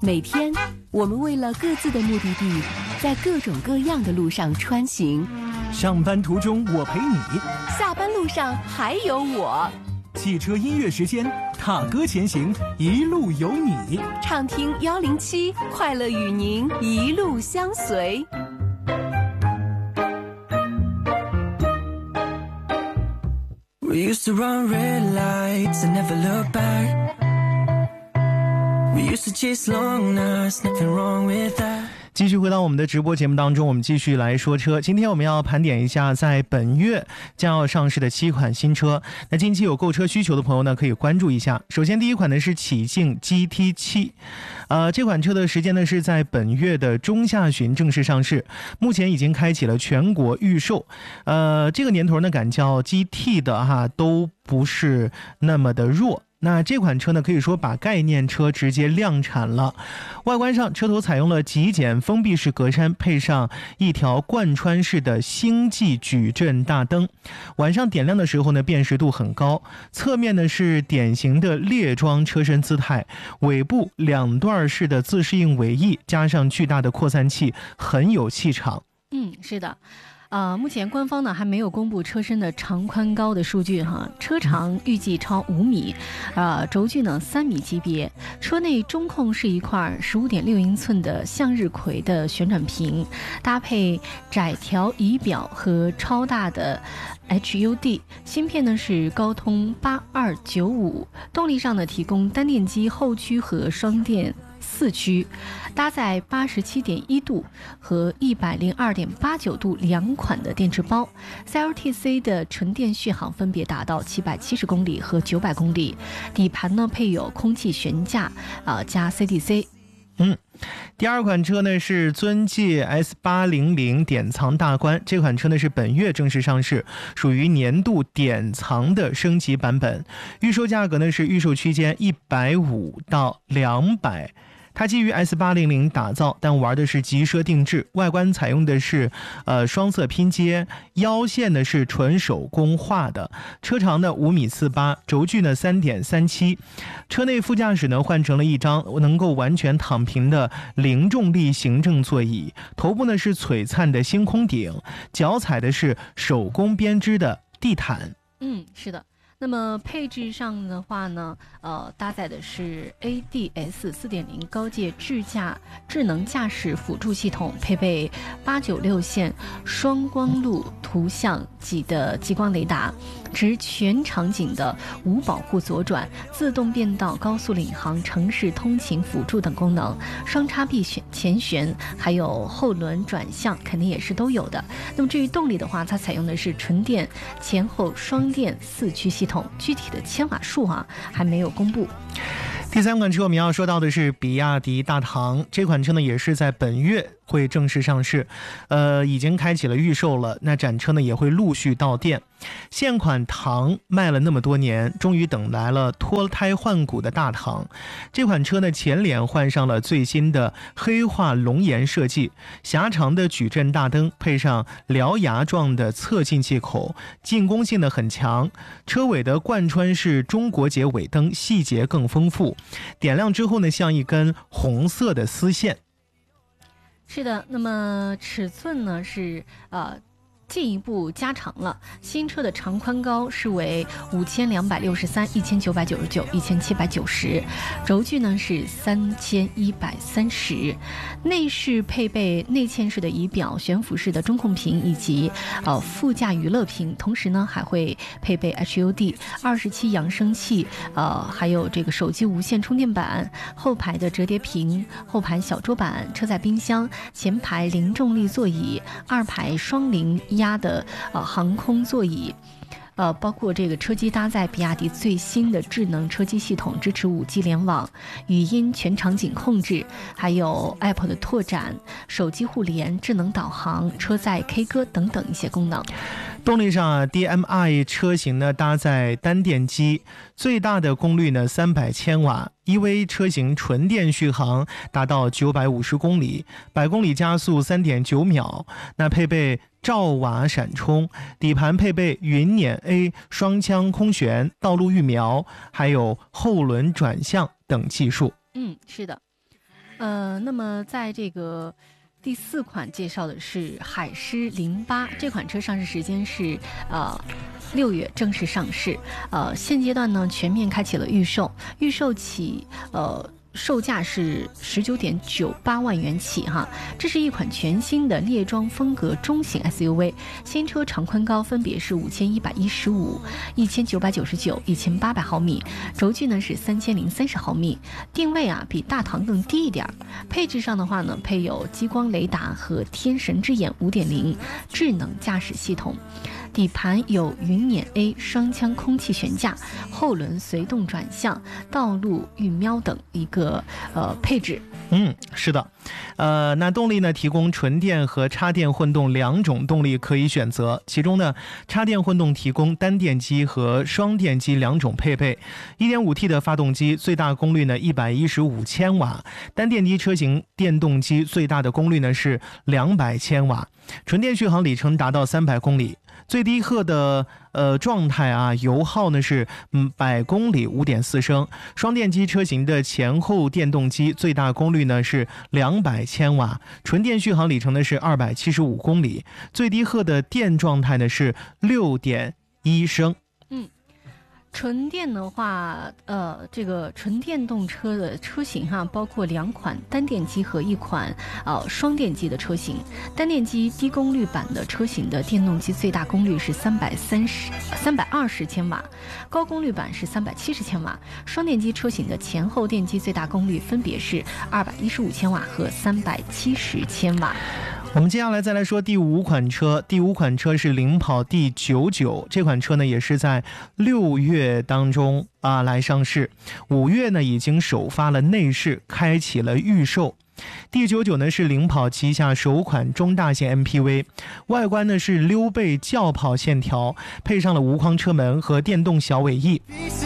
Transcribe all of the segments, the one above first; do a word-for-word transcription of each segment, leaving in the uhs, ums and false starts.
每天，我们为了各自的目的地，在各种各样的路上穿行。 上班途中我陪你， 下班路上还有我。 汽车音乐时间，踏歌前行，一路有你。 畅听幺零七，快乐与您一路相随。 We used to run red lights and never look back. We used to chase long nights, nothing wrong with that. 继续回到我们的直播节目当中，我们继续来说车。今天我们要盘点一下在本月将要上市的七款新车。那近期有购车需求的朋友呢，可以关注一下。首先第一款呢是启境 G T 七， 呃，这款车的时间呢是在本月的中下旬正式上市，目前已经开启了全国预售。呃，这个年头呢敢叫 G T 的哈都不是那么的弱。那这款车呢，可以说把概念车直接量产了。外观上，车头采用了极简封闭式格栅，配上一条贯穿式的星际矩阵大灯，晚上点亮的时候呢，辨识度很高。侧面呢是典型的列装车身姿态，尾部两段式的自适应尾翼，加上巨大的扩散器，很有气场。 嗯，是的。呃，目前官方呢还没有公布车身的长宽高的数据哈，车长预计超五米，呃，轴距呢三米级别。车内中控是一块十五点六英寸的向日葵的旋转屏，搭配窄条仪表和超大的 H U D 芯片呢是高通八二九五，动力上呢提供单电机后驱和双电四驱，搭载八十七点一度和一百零二点八九度两款的电池包 ，C L T C 的纯电续航分别达到七百七十公里和九百公里。底盘呢配有空气悬架，啊、呃、加 C D C。 嗯，第二款车呢是尊界 S 八零零 典藏大观，这款车呢是本月正式上市，属于年度典藏的升级版本，预售价格呢是预售区间一百五十到两百。它基于 S 八零零 打造，但玩的是极奢定制，外观采用的是呃双色拼接，腰线呢是纯手工画的，车长呢五米四八，轴距呢三点三七，车内副驾驶呢换成了一张能够完全躺平的零重力行政座椅，头部呢是璀璨的星空顶，脚踩的是手工编织的地毯。 嗯，是的。那么配置上的话呢，呃，搭载的是 A D S 四点零 高阶智驾智能驾驶辅助系统，配备八九六线双光路图像级的激光雷达，持全场景的无保护左转、自动变道、高速领航、城市通勤辅助等功能，双叉臂前悬，还有后轮转向，肯定也是都有的。那么至于动力的话，它采用的是纯电前后双电四驱系统。具体的千瓦数啊还没有公布。 第三款车我们要说到的是比亚迪大唐，这款车呢也是在本月会正式上市，呃，已经开启了预售了，那展车呢也会陆续到店。现款唐卖了那么多年，终于等来了脱胎换骨的大唐。这款车呢前脸换上了最新的黑化龙岩设计，狭长的矩阵大灯配上獠牙状的侧进气口，进攻性呢很强。车尾的贯穿式中国结尾灯细节更丰富，点亮之后呢像一根红色的丝线。 是的，那么尺寸呢是呃进一步加长了，新车的长宽高是为五千两百六十三、一千九百九十九、一千七百九十，轴距呢是三千一百三十。内饰配备内嵌式的仪表、悬浮式的中控屏以及呃副驾娱乐屏，同时呢还会配备 H U D 二十七扬声器，呃还有这个手机无线充电板，后排的折叠屏，后排小桌板，车载冰箱，前排零重力座椅，二排双零压的呃航空座椅，呃，包括这个车机搭载比亚迪最新的智能车机系统，支持 五 G 联网、语音全场景控制，还有 App 的拓展、手机互联、智能导航、车载 K 歌等等一些功能。 动力上啊 ，D M I 车型呢搭载单电机，最大的功率呢三百千瓦。E V 车型纯电续航达到九百五十公里，百公里加速 三点九秒。那配备兆瓦闪充，底盘配备云辇 A 双腔空悬、道路预瞄，还有后轮转向等技术。 嗯，是的。 呃，那么在这个第四款介绍的是海狮零八，这款车上市时间是呃六月正式上市，呃，现阶段呢全面开启了预售，预售起呃。售价是十九点九八万元起哈，这是一款全新的猎装风格中型 S U V， 新车长宽高分别是五千一百一十五、一千九百九十九、一千八百毫米，轴距呢是三千零三十毫米，定位啊比大唐更低一点。配置上的话呢，配有激光雷达和天神之眼 五点零 智能驾驶系统。底盘有云辇 A 双腔空气悬架，后轮随动转向，道路预瞄等一个呃配置。 嗯，是的，呃，那动力呢，提供纯电和插电混动两种动力可以选择，其中呢，插电混动提供单电机和双电机两种配备。一点五 T 的发动机最大功率呢一百一十五千瓦，单电机车型电动机最大的功率呢是两百千瓦，纯电续航里程达到三百公里。最低荷的呃状态啊，油耗呢是嗯百公里 五点四升。双电机车型的前后电动机最大功率呢是两百千瓦，纯电续航里程呢是二百七十五公里。最低荷的电状态呢是 六点一升。 嗯。纯电的话，呃，这个纯电动车的车型哈，包括两款单电机和一款呃双电机的车型。单电机低功率版的车型的电动机最大功率是三百三十、三百二十千瓦，高功率版是三百七十千瓦。双电机车型的前后电机最大功率分别是二百一十五千瓦和三百七十千瓦。 我们接下来再来说第五款车，第五款车是领跑 D 九十九，这款车呢也是在六月当中啊来上市，五月呢已经首发了内饰，开启了预售。D 九十九呢是领跑旗下首款中大型 M P V， 外观呢是溜背轿跑线条，配上了无框车门和电动小尾翼。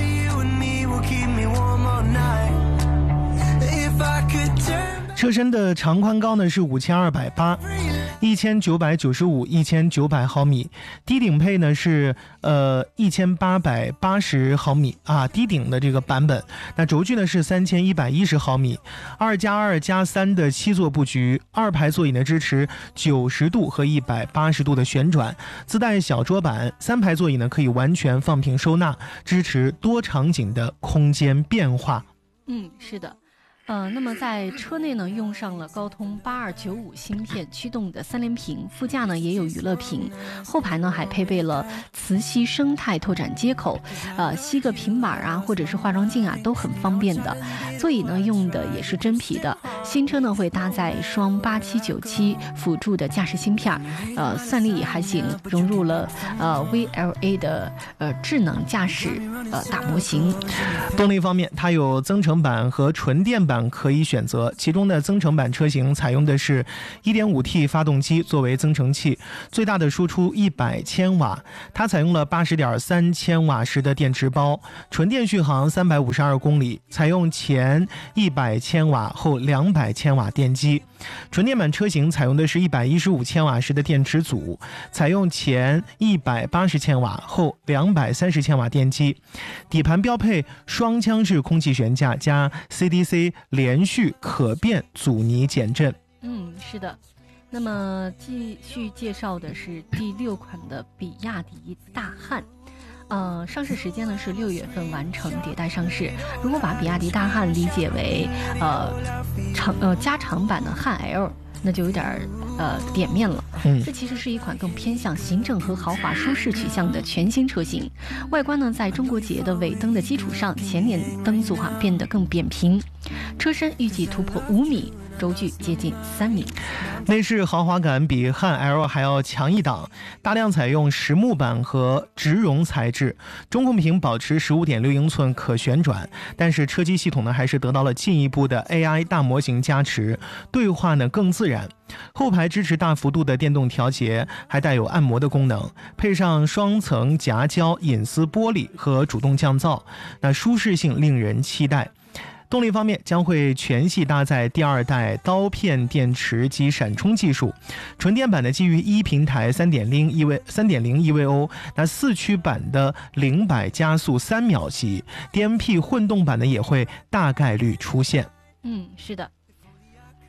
车身的长宽高呢是五千二百八、一千九百九十五、一千九百毫米，低顶配呢是呃一千八百八十毫米啊，低顶的这个版本。那轴距呢是三千一百一十毫米，二加二加三的七座布局，二排座椅呢支持九十度和一百八十度的旋转，自带小桌板，三排座椅呢可以完全放平收纳，支持多场景的空间变化。 嗯，是的。呃，那么在车内呢，用上了高通八二九五芯片驱动的三连屏，副驾呢也有娱乐屏，后排呢还配备了磁吸生态拓展接口，呃，吸个平板啊，或者是化妆镜啊，都很方便的。座椅呢用的也是真皮的，新车呢会搭载双八七九七辅助的驾驶芯片，呃，算力也还行，融入了呃 V L A 的呃智能驾驶呃大模型。 动力方面，它有增程版和纯电版可以选择，其中的增程版车型采用的是 一点五 T 发动机作为增程器，最大的输出一百千瓦，它采用了 八十点三千瓦时的电池包，纯电续航三百五十二公里，采用前一百千瓦后两百千瓦电机。纯电版车型采用的是一百一十五千瓦时的电池组，采用前一百八十千瓦后两百三十千瓦电机。底盘标配双腔式空气悬架加 C D C 连续可变阻尼减震。 嗯，是的。那么继续介绍的是第六款的比亚迪大汉。呃，上市时间呢是六月份完成迭代上市。如果把比亚迪大汉理解为呃长呃加长版的汉 L， 那就有点呃点面了。 嗯， 这其实是一款更偏向行政和豪华舒适取向的全新车型。外观呢，在中国结的尾灯的基础上，前脸灯组哈、啊、变得更扁平，车身预计突破五米。轴距接近三米， 内饰豪华感比汉 L 还要强一档，大量采用实木板和植绒材质，中控屏保持 十五点六英寸可旋转，但是车机系统呢还是得到了进一步的 A I 大模型加持，对话呢更自然。后排支持大幅度的电动调节，还带有按摩的功能，配上双层夹胶隐私玻璃和主动降噪，那舒适性令人期待。动力方面将会全系搭载第二代刀片电池及闪充技术，纯电版的基于一平台 三点零 E V 三点零 E V O， 那四驱版的零百加速三秒级 ，D M P 混动版的也会大概率出现。 嗯，是的。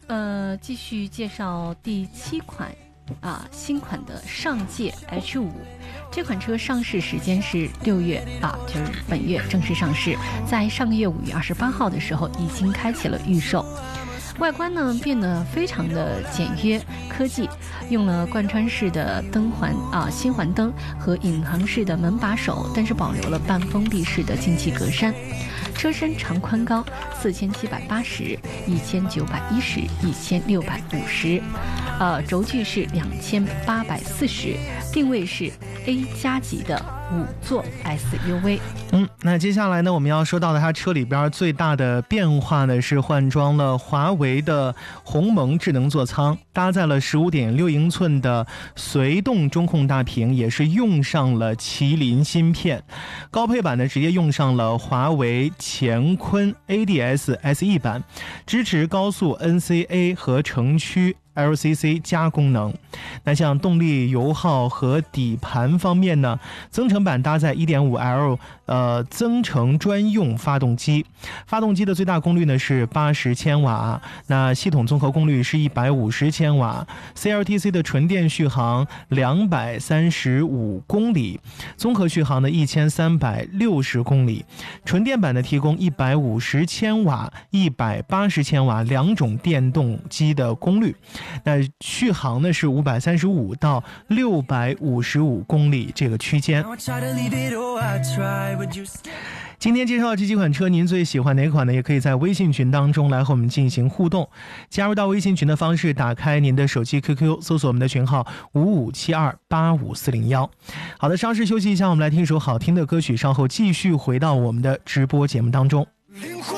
呃，继续介绍第七款啊，新款的上界 H 五。这款车上市时间是六月啊，就是本月正式上市，在上个月五月二十八号的时候已经开启了预售。外观呢变得非常的简约科技，用了贯穿式的灯环啊新环灯和引航式的门把手，但是保留了半封闭式的进气格栅。车身长宽高四千七百八十、一千九百一十、一千六百五十，呃，轴距是两千八百四十，定位是 A 加级的五座 S U V。 嗯，那接下来呢，我们要说到的它车里边最大的变化呢，是换装了华为的鸿蒙智能座舱，搭载了 十五点六英寸的随动中控大屏，也是用上了麒麟芯片。高配版呢，直接用上了华为乾坤 A D S S E 版，支持高速 N C A 和城区L C C 加功能。那像动力、油耗和底盘方面呢，增程版搭载 一点五 L 呃增程专用发动机，发动机的最大功率呢是八十千瓦，那系统综合功率是一百五十千瓦。C L T C 的纯电续航两百三十五公里，综合续航的一千三百六十公里。纯电版的提供一百五十千瓦、一百八十千瓦两种电动机的功率。那续航呢是五百三十五到六百五十五公里这个区间。今天介绍的这几款车，您最喜欢哪款呢？也可以在微信群当中来和我们进行互动。加入到微信群的方式，打开您的手机 Q Q， 搜索我们的群号五五七二八五四零一。好的，稍事休息一下，我们来听一首好听的歌曲，稍后继续回到我们的直播节目当中。灵魂